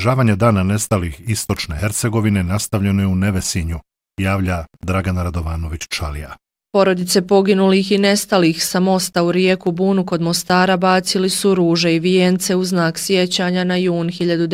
Obilježavanje dana nestalih istočne Hercegovine nastavljeno je u Nevesinju, javlja Dragana Radovanović-Čalija. Porodice poginulih i nestalih sa mosta u rijeku Bunu kod Mostara bacili su ruže i vijence u znak sjećanja na jun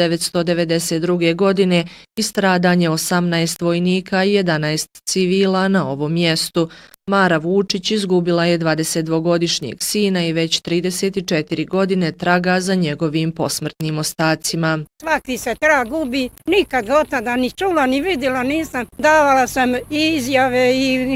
1992. godine i stradanje 18 vojnika i 11 civila na ovom mjestu. Mara Vučić izgubila je 22-godišnjeg sina i već 34 godine traga za njegovim posmrtnim ostacima. Svaki se trag gubi, nikad od tada ni čula ni vidjela nisam. Davala sam i izjave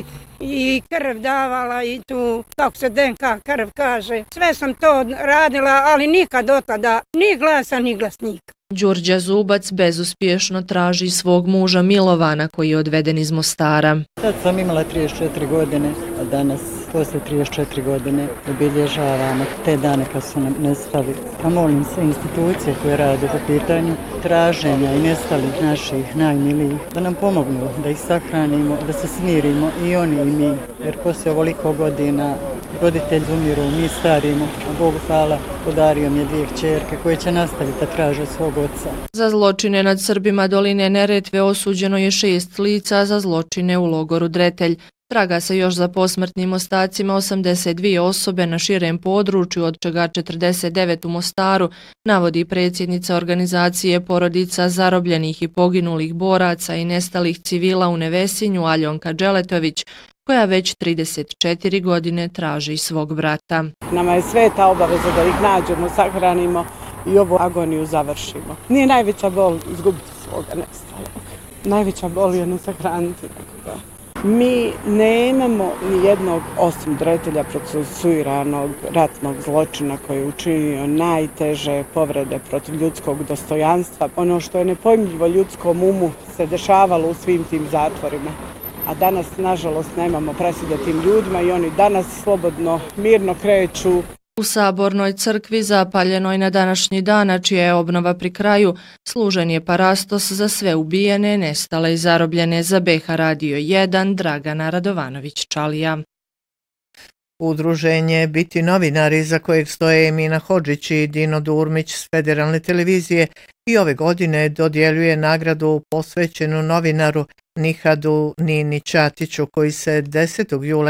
i krv davala i tu, kako se DNK krv kaže. Sve sam to radila, ali nikad od tada ni glasa ni glasnika. Đurđa Zubac bezuspješno traži svog muža Milovana koji je odveden iz Mostara. Tad sam imala 34 godine, a danas poslije 34 godine obilježavamo te dane kad su nam nestali. A molim sve institucije koje rade po pitanju traženja i nestalih naših najmilijih da nam pomognu, da ih sahranimo, da se smirimo i oni i mi. Jer poslije ovoliko godina roditelji umiru, mi starimo, a Bogu hvala podario mi je 2 kćerke koje će nastaviti da traže svog oca. Za zločine nad Srbima doline Neretve osuđeno je 6 lica, za zločine u logoru Dretelj. Traga se još za posmrtnim ostacima 82 osobe na širem području, od čega 49 u Mostaru, navodi predsjednica organizacije porodica zarobljenih i poginulih boraca i nestalih civila u Nevesinju Aljonka Đeletović, koja već 34 godine traži svog brata. Nama je sveta obaveza da ih nađemo, sahranimo i ovu agoniju završimo. Nije najveća bol izgubiti svoga nestalog. Najveća bol je ne sahraniti nekoga. Mi nemamo ni jednog, osim Dretelja, procesuiranog ratnog zločina koji je učinio najteže povrede protiv ljudskog dostojanstva. Ono što je nepojmljivo ljudskom umu se dešavalo u svim tim zatvorima. A danas, nažalost, nemamo presude tim ljudima i oni danas slobodno, mirno kreću. U Sabornoj crkvi zapaljenoj na današnji dan, čija je obnova pri kraju, služen je parastos za sve ubijene, nestale i zarobljene. Za BH Radio 1 Dragana Radovanović-Čalija. Udruženje Biti novinari, za kojeg stoje Emina Hodžić i Dino Durmić s Federalne televizije, i ove godine dodjeljuje nagradu posvećenu novinaru Nihadu Nini Ćatiću, koji se 10. jula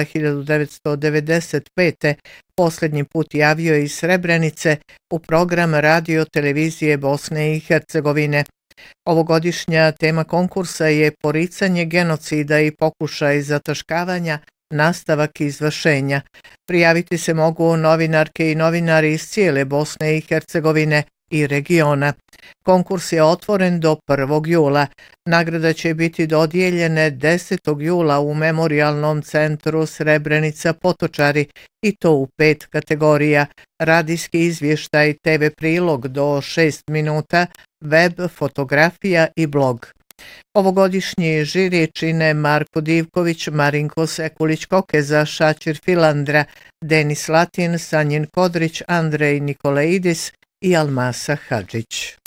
1995. posljednji put javio iz Srebrenice u program radio televizije Bosne i Hercegovine. Ovogodišnja tema konkursa je poricanje genocida i pokušaj zataškavanja, nastavak izvršenja. Prijaviti se mogu novinarke i novinari iz cijele Bosne i Hercegovine i regiona. Konkurs je otvoren do 1. jula. Nagrada će biti dodijeljene 10. jula u Memorijalnom centru Srebrenica Potočari, i to u 5 kategorija: radijski izvještaj, TV prilog do 6 minuta, web, fotografija i blog. Ovogodišnji žiri čine Marko Divković, Marinko Sekulić-Kokeza, Šačir Filandra, Denis Latin, Sanjin Kodrić, Andrej Nikolaidis i Almasa Hadžić.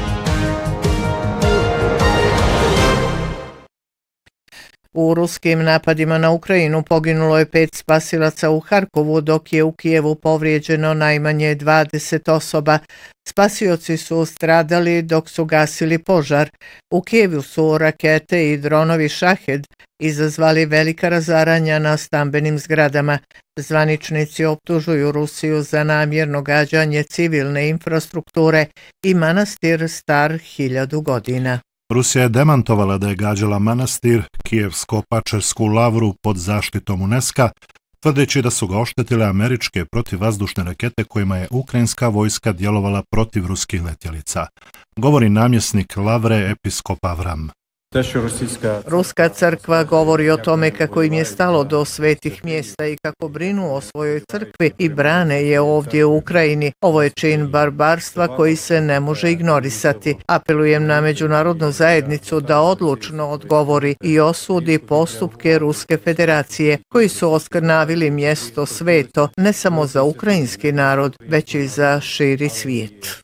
U ruskim napadima na Ukrajinu poginulo je 5 spasilaca u Harkovu, dok je u Kijevu povrijeđeno najmanje 20 osoba. Spasioci su stradali dok su gasili požar. U Kijevu su rakete i dronovi Šahed izazvali velika razaranja na stambenim zgradama. Zvaničnici optužuju Rusiju za namjerno gađanje civilne infrastrukture i manastir star 1000 godina. Rusija je demantovala da je gađala manastir, Kijevsko-Pačersku lavru pod zaštitom UNESCO, tvrdeći da su ga oštetile američke protivvazdušne rakete kojima je ukrajinska vojska djelovala protiv ruskih letjelica. Govori namjesnik lavre episkop Avram. Ruska crkva govori o tome kako im je stalo do svetih mjesta i kako brinu o svojoj crkvi i brane je ovdje u Ukrajini. Ovo je čin barbarstva koji se ne može ignorisati. Apelujem na međunarodnu zajednicu da odlučno odgovori i osudi postupke Ruske federacije koji su oskrnavili mjesto sveto ne samo za ukrajinski narod, već i za širi svijet.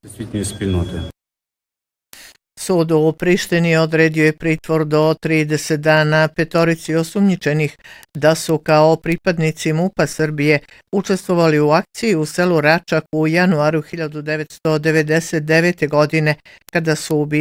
Sud u Prištini odredio je pritvor do 30 dana 5 osumnjičenih da su kao pripadnici MUP-a Srbije učestvovali u akciji u selu Račak u januaru 1999. godine kada su ubijeni